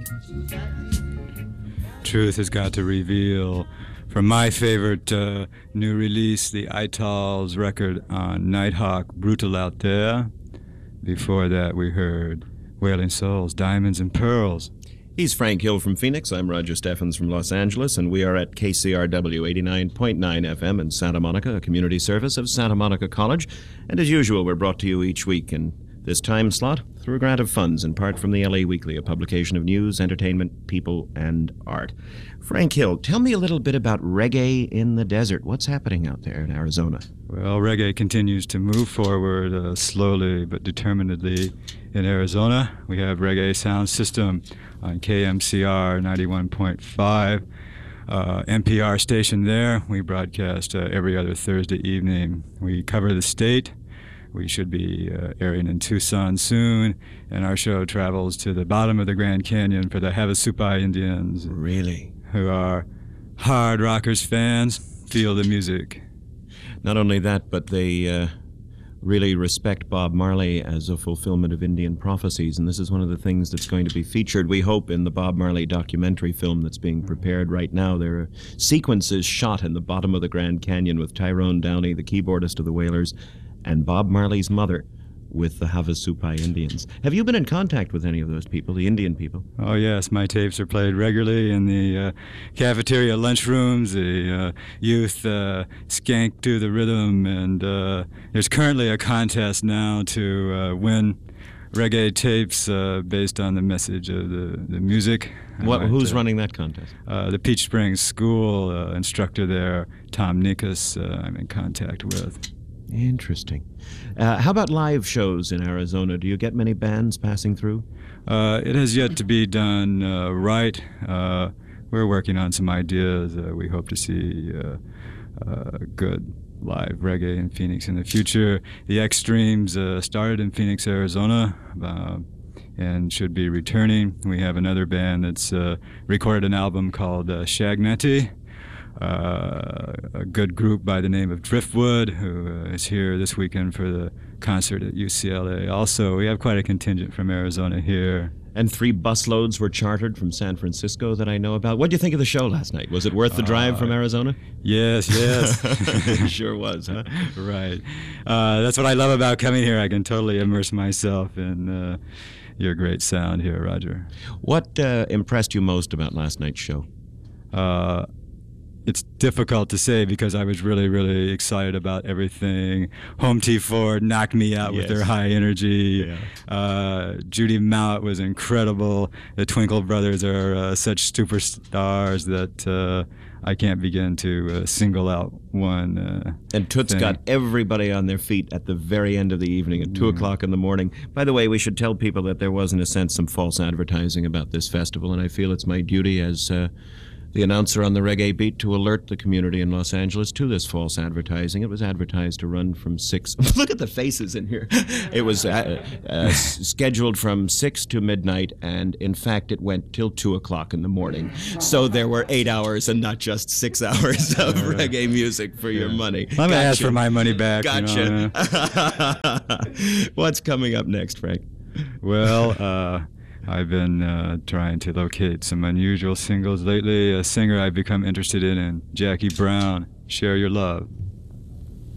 Truth has got to reveal. From my favorite new release, the Itals record on Nighthawk, Brutal Out There. Before that, we heard Wailing Souls, Diamonds and Pearls. He's Frank Hill from Phoenix. I'm Roger Steffens from Los Angeles, and we are at KCRW 89.9 FM in Santa Monica, a community service of Santa Monica College. And as usual, we're brought to you each week in this time slot through a grant of funds, in part from the LA Weekly, a publication of news, entertainment, people, and art. Frank Hill, tell me a little bit about reggae in the desert. What's happening out there in Arizona? Well, reggae continues to move forward slowly but determinedly in Arizona. We have Reggae Sound System on KMCR 91.5, NPR station there. We broadcast every other Thursday evening. We cover the state. We should be airing in Tucson soon, and our show travels to the bottom of the Grand Canyon for the Havasupai Indians. Really? Who are hard rockers fans, feel the music. Not only that, but they really respect Bob Marley as a fulfillment of Indian prophecies, and this is one of the things that's going to be featured, we hope, in the Bob Marley documentary film that's being prepared right now. There are sequences shot in the bottom of the Grand Canyon with Tyrone Downey, the keyboardist of the Wailers, and Bob Marley's mother with the Havasupai Indians. Have you been in contact with any of those people, the Indian people? Oh, yes. My tapes are played regularly in the cafeteria lunchrooms. The youth skank to the rhythm, and there's currently a contest now to win reggae tapes based on the message of the music. Who's running that contest? The Peach Springs School instructor there, Tom Nikas, I'm in contact with. Interesting. How about live shows in Arizona? Do you get many bands passing through? It has yet to be done right. We're working on some ideas. We hope to see good live reggae in Phoenix in the future. The Extremes started in Phoenix, Arizona, and should be returning. We have another band that's recorded an album called Shagnati. A good group by the name of Driftwood, who is here this weekend for the concert at UCLA. Also, we have quite a contingent from Arizona here. And 3 busloads were chartered from San Francisco that I know about. What did you think of the show last night? Was it worth the drive from Arizona? Yes. It sure was, huh? Right. That's what I love about coming here. I can totally immerse myself in your great sound here, Roger. What impressed you most about last night's show? It's difficult to say because I was really, really excited about everything. Home T4 knocked me out with their high energy. Yeah. Judy Mount was incredible. The Twinkle Brothers are such superstars that I can't begin to single out one And Toots thing. got everybody on their feet at the very end of the evening at 2 o'clock in the morning. By the way, we should tell people that there was, in a sense, some false advertising about this festival, and I feel it's my duty as the announcer on the Reggae Beat to alert the community in Los Angeles to this false advertising. It was advertised to run from 6... Look at the faces in here. It was scheduled from 6 to midnight, and in fact it went till 2 o'clock in the morning. So there were 8 hours and not just 6 hours of reggae music for your money. I'm going to ask for my money back. Gotcha. You know, What's coming up next, Frank? Well, I've been trying to locate some unusual singles lately. A singer I've become interested in, Jackie Brown, Share Your Love.